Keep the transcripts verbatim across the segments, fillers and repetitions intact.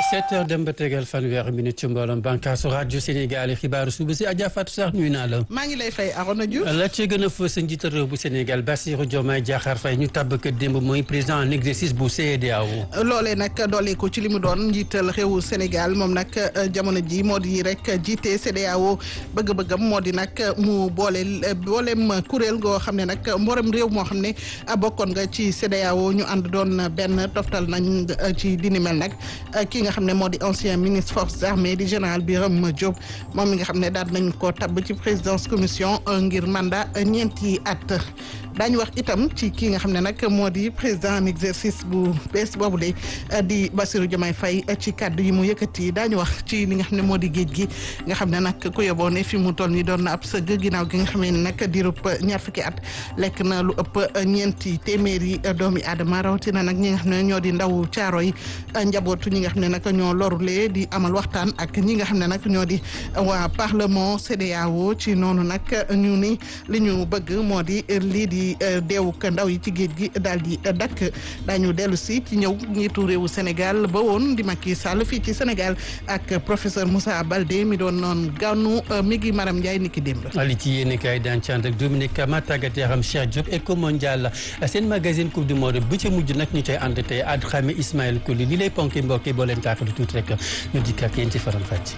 sept heures dem ba tegal fanweeri minute ci mbooloom bànqaasu rajo Sénégal xibaaru suba si Adja Fatou Sarr nuyu naa la. maa ngi lay fay Arona Diouf. la ci gën a fës njiital réew bu Sénégal Bassirou Diomaye Diakhar Faye ñu tabb ko démb mooy président en exercice bu C E D A O. loolee nag doolee ko ci li mu doon njiital réewu Sénégal moom nag jamono ji moo di rek jiite C E D A O bëgg-bëggam moo di nag mu boole booleem kuréel goo xam ne nag mboolem réew moo xam ne bokkoon nga ci C E D A O ñu ànd doon benn toftal nañ ci dini mel nag ki nga xam ne moo di ancien ministre forces armées di général Birame Diop moom mi nga xam ne daal nañ ko tabb ci présidence commission ngir mandat ñeenti at daañu wax itam ci kii nga xam ne nag moo di président en exercice bu bees boobu de di Bassirou Diomaye Faye ci kàddu yi mu yëkkati daañu wax ci li nga xam ne moo di géej gi nga xam ne nag ku yóbboo ne fi mu toll nii doon na ab sëgg ginnaaw gi nga xam ne nag diirub ñaar fukki at lekk na lu ëpp ñeenti téeméeri doomi aadama rawatina nag ñi nga xam ne ñoo di ndaw caaro yi njabootu ñi nga xam ne nag ñoo lorulee di amal waxtaan ak ñi nga xam ne nag ñoo di waa parlement C E D A O ci noonu nag ñu ni li ñu bëgg moo di lii di deewuk ndaw yi ci géej gi daal di dakk daañu dellu si ci ñëw njiitu réewu Sénégal ba woon di Macky Sall fii ci Sénégal ak professeur Moussa Baldé mi doon noon gànnu mi ngi Maram Ndiaye niki démb. ali ci yéen kay daan ci ànd ak Dominique Kama tàggat yaram Cheikh Diop Eco Mondial seen magazine coupe du monde bu ca mujj nag ñu cay ànd tey Adramé Ismaël Kouly li lay ponki mbokki boo leen tàkk du tuuti rek ñu dikk ak yéen ci faram fàcc.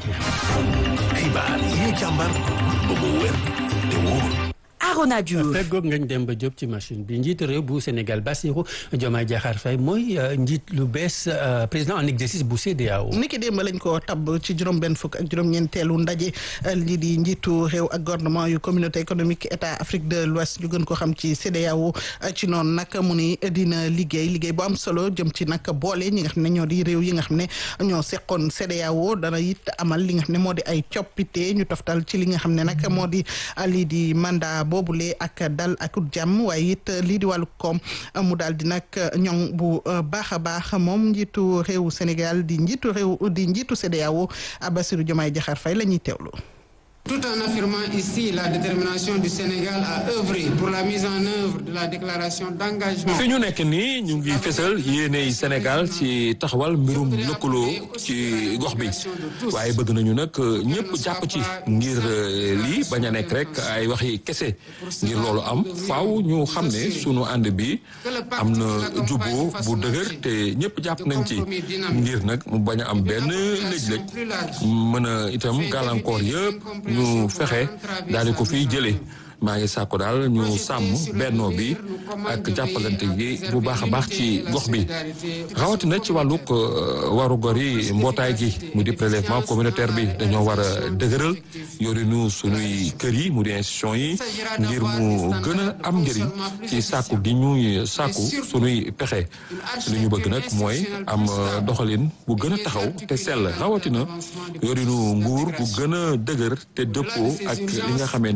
xibaar yi ñu càmbar ba mu wér te wóor. Arona Diouf feggoog ngañ dem ba Diop ci machine bi njiitu réew bu Sénégal Bassirou Diomaye Diakhar Faye mooy njiit lu bees président en exercice bu C E D A O. niki démb lañ ko tabb ci juróom-benn fukk ak juróom-ñeenteelu ndaje lii di njiitu réew ak gouvernement yu communauté économique état Afrique de l'Ouest ñu gën ko xam ci C E D A O ci noonu nag mu ni dina liggéey liggéey bu am solo jëm ci nag boole ñi nga xam ne ñoo di réew yi nga xam ne ñoo seqoon C E D A O dana it amal li nga xam ne moo di ay coppite ñu toftal ci li nga xam ne nag moo di lii di mandat boobule ak dal ak jàmm waaye it lii di wàllu koom mu daal di nag ñoŋ bu baax a baax moom njiitu réewu Sénégal di njiitu réew di njiitu C E D A O Bassirou Diomaye Diakhar Faye la ñuy teewlu. Tout en affirmant ici la détermination du Sénégal à œuvrer pour la mise en œuvre de la déclaration d'engagement. fi ñu nekk nii ñu ngi fësal yéeney Sénégal ci taxawal mbirum lëkkaloo ci gox bi waaye bëgg nañu nag ñëpp jàpp ci ngir lii bañ a nekk rek ay waxi kese ngir loolu am faaw ñu xam ne sunu ànd bi am na juboo bu dëgër te ñëpp jàpp nañ ci ngir nag mu bañ a am benn lëj-lëj mën a itam gàllankoor yëpp. ñu fexe daal di ko fiy jëlee maa ngi sàkku daal ñu sàmm bennoo bi ak jàppalante gi bu baax a baax ci gox bi rawatina ci wàllug warugar yi mbootaay gi mu di prélèvement communautaire bi dañoo war a dëgëral yorinu sunuy kër yi mu di institution yi ngir mu gën a am njëriñ ci sàkku gi ñuy sàkku sunuy pexe li ñu bëgg nag mooy am doxalin bu gën a taxaw te sell rawatina yorinu nguur bu gën a dëgër te dëppoo ak li nga xamee